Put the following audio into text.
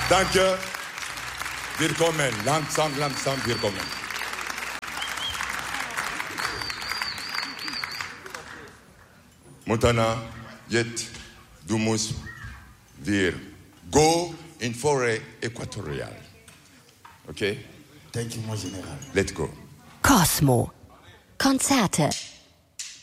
Danke. Willkommen. Langsam, willkommen. Montana, jetzt, du musst wir go in Forêt Équatoriale. Okay? Thank you, mon Général. Let's go. Cosmo. Konzerte.